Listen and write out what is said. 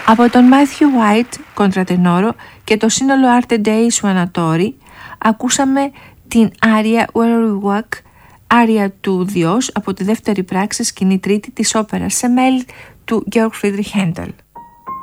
Από τον Μάθιου White, κοντρατενόρο, και το σύνολο Arte Dei Suonatori ακούσαμε την άρια Where We Walk, άρια του Διός από τη δεύτερη πράξη σκηνή τρίτη της όπερας σε μέλη του Georg Friedrich Händel.